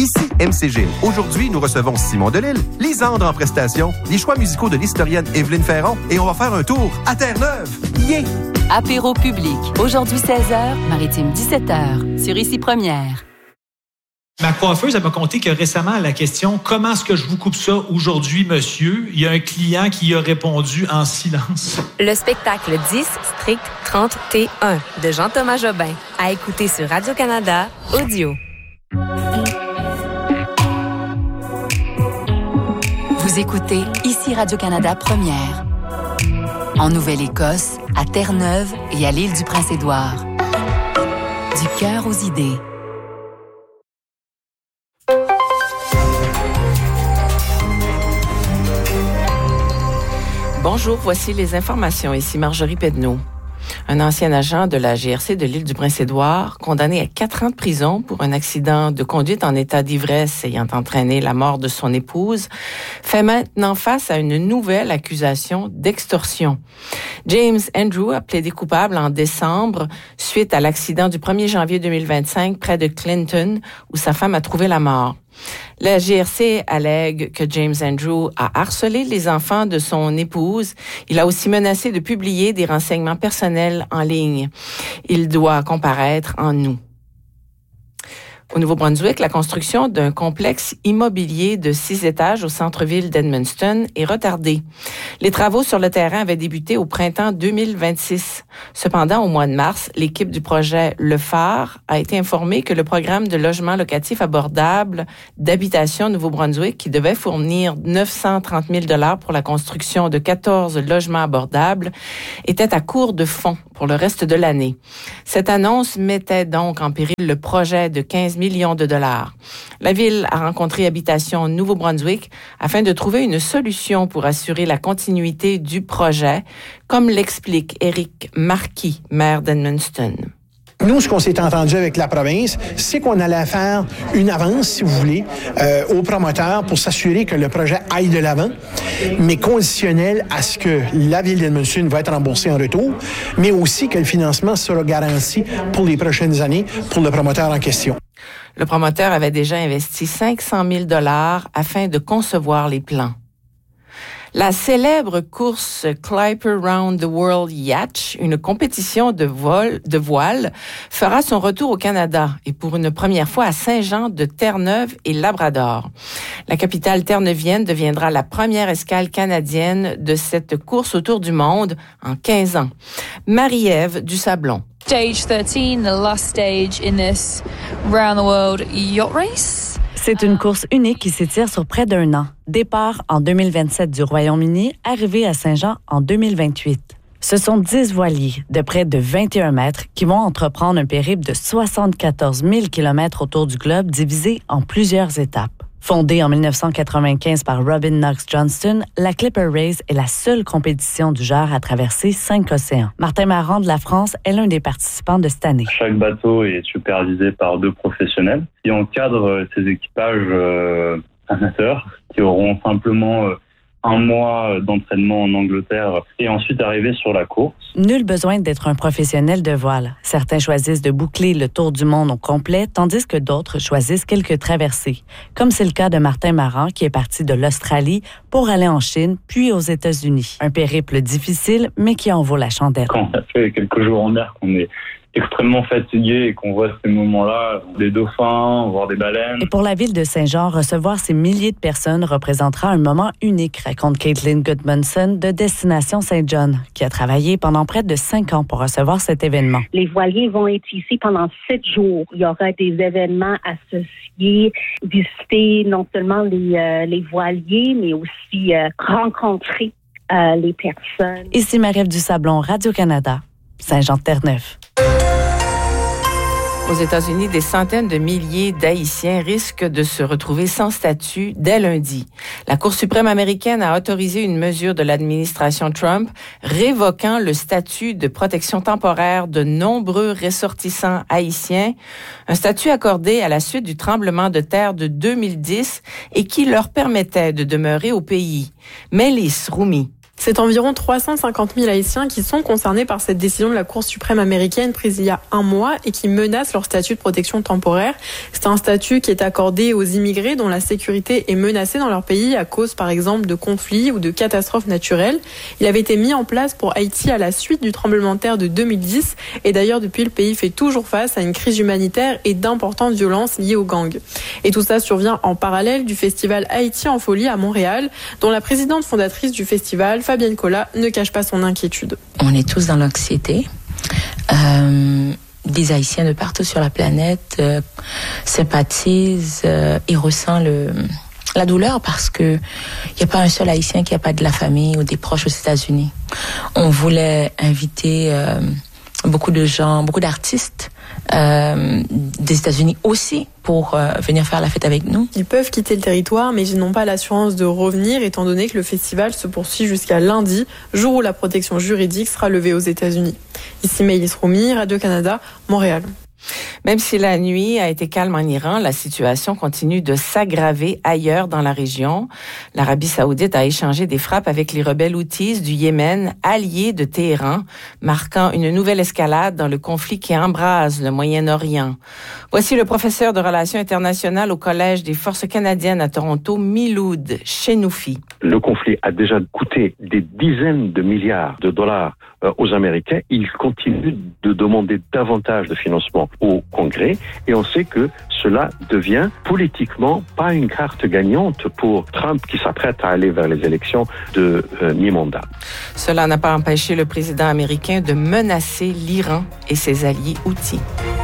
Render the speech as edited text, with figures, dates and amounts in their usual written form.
Ici MCG. Aujourd'hui, nous recevons Simon Delille, Lisandre en prestation, les choix musicaux de l'historienne Evelyne Ferron et on va faire un tour à Terre-Neuve. Yeah! Apéro public. Aujourd'hui 16h, Maritime 17h. Sur Ici Première. Ma coiffeuse, elle m'a conté que récemment, à la question « Comment est-ce que je vous coupe ça aujourd'hui, monsieur? » il y a un client qui a répondu en silence. Le spectacle 10 Strict 30 T1 de Jean-Thomas Jobin. À écouter sur Radio-Canada Audio. Vous écoutez Ici Radio-Canada Première. En Nouvelle-Écosse, à Terre-Neuve et à l'île du Prince-Édouard. Du cœur aux idées. Bonjour, voici les informations. Ici Marjorie Pedneau. Un ancien agent de la GRC de l'île du Prince-Édouard, condamné à 4 ans de prison pour un accident de conduite en état d'ivresse ayant entraîné la mort de son épouse, fait maintenant face à une nouvelle accusation d'extorsion. James Andrew a plaidé coupable en décembre suite à l'accident du 1er janvier 2025 près de Clinton où sa femme a trouvé la mort. La GRC allègue que James Andrew a harcelé les enfants de son épouse. Il a aussi menacé de publier des renseignements personnels en ligne. Il doit comparaître en août. Au Nouveau-Brunswick, la construction d'un complexe immobilier de 6 étages au centre-ville d'Edmundston est retardée. Les travaux sur le terrain avaient débuté au printemps 2026. Cependant, au mois de mars, l'équipe du projet Le Phare a été informée que le programme de logement locatif abordable d'habitation Nouveau-Brunswick, qui devait fournir 930 000 $ pour la construction de 14 logements abordables, était à court de fonds pour le reste de l'année. Cette annonce mettait donc en péril le projet de 15 millions de dollars. La ville a rencontré Habitation Nouveau-Brunswick afin de trouver une solution pour assurer la continuité du projet, comme l'explique Éric Marquis, maire d'Edmundston. Nous, ce qu'on s'est entendu avec la province, c'est qu'on allait faire une avance, si vous voulez, aux promoteurs pour s'assurer que le projet aille de l'avant, mais conditionnel à ce que la Ville d'Edmundston va être remboursée en retour, mais aussi que le financement sera garanti pour les prochaines années pour le promoteur en question. Le promoteur avait déjà investi 500 000 $ afin de concevoir les plans. La célèbre course Clipper Round the World Yacht, une compétition de voile, fera son retour au Canada et pour une première fois à Saint-Jean de Terre-Neuve et Labrador. La capitale terre-neuvienne deviendra la première escale canadienne de cette course autour du monde en 15 ans. Marie-Ève Dusablon. Stage 13, the last stage in this Round the World Yacht Race. C'est une course unique qui s'étire sur près d'1 an. Départ en 2027 du Royaume-Uni, arrivée à Saint-Jean en 2028. Ce sont 10 voiliers de près de 21 mètres qui vont entreprendre un périple de 74 000 km autour du globe divisé en plusieurs étapes. Fondée en 1995 par Robin Knox Johnston, la Clipper Race est la seule compétition du genre à traverser 5 océans. Martin Marant de la France est l'un des participants de cette année. Chaque bateau est supervisé par 2 professionnels qui encadrent ces équipages amateurs qui auront simplement 1 mois d'entraînement en Angleterre et ensuite arriver sur la course. Nul besoin d'être un professionnel de voile. Certains choisissent de boucler le tour du monde au complet, tandis que d'autres choisissent quelques traversées. Comme c'est le cas de Martin Marant, qui est parti de l'Australie pour aller en Chine, puis aux États-Unis. Un périple difficile, mais qui en vaut la chandelle. Quand ça fait quelques jours en mer qu'on est extrêmement fatigué et qu'on voit ces moments-là, des dauphins, voir des baleines. Et pour la ville de Saint-Jean, recevoir ces milliers de personnes représentera un moment unique, raconte Caitlin Goodmanson de Destination Saint-John, qui a travaillé pendant près de 5 ans pour recevoir cet événement. Les voiliers vont être ici pendant 7 jours. Il y aura des événements associés, visiter non seulement les voiliers, mais aussi rencontrer les personnes. Ici Marie-Ève Dusablon, Radio-Canada, Saint-Jean-de-Terre-Neuve. Aux États-Unis, des centaines de milliers d'Haïtiens risquent de se retrouver sans statut dès lundi. La Cour suprême américaine a autorisé une mesure de l'administration Trump révoquant le statut de protection temporaire de nombreux ressortissants haïtiens, un statut accordé à la suite du tremblement de terre de 2010 et qui leur permettait de demeurer au pays. Mélis Roumi. C'est environ 350 000 Haïtiens qui sont concernés par cette décision de la Cour suprême américaine prise il y a un mois et qui menace leur statut de protection temporaire. C'est un statut qui est accordé aux immigrés dont la sécurité est menacée dans leur pays à cause, par exemple, de conflits ou de catastrophes naturelles. Il avait été mis en place pour Haïti à la suite du tremblement de terre de 2010 et d'ailleurs depuis le pays fait toujours face à une crise humanitaire et d'importantes violences liées aux gangs. Et tout ça survient en parallèle du festival Haïti en folie à Montréal, dont la présidente fondatrice du festival, Fabienne Collat, ne cache pas son inquiétude. On est tous dans l'anxiété. Des Haïtiens de partout sur la planète sympathisent et ressentent la douleur parce que il n'y a pas un seul Haïtien qui n'a pas de la famille ou des proches aux États-Unis. On voulait inviter beaucoup de gens, beaucoup d'artistes des États-Unis aussi pour venir faire la fête avec nous. Ils peuvent quitter le territoire, mais ils n'ont pas l'assurance de revenir, étant donné que le festival se poursuit jusqu'à lundi, jour où la protection juridique sera levée aux États-Unis. Ici Maëlys Roumi, Radio-Canada, Montréal. Même si la nuit a été calme en Iran, la situation continue de s'aggraver ailleurs dans la région. L'Arabie saoudite a échangé des frappes avec les rebelles houthis du Yémen, alliés de Téhéran, marquant une nouvelle escalade dans le conflit qui embrase le Moyen-Orient. Voici le professeur de relations internationales au Collège des forces canadiennes à Toronto, Miloud Chenoufi. Le conflit a déjà coûté des dizaines de milliards de dollars aux Américains. Ils continuent de demander davantage de financement au Congrès et on sait que cela devient politiquement pas une carte gagnante pour Trump qui s'apprête à aller vers les élections de mi-mandat. Cela n'a pas empêché le président américain de menacer l'Iran et ses alliés houthis.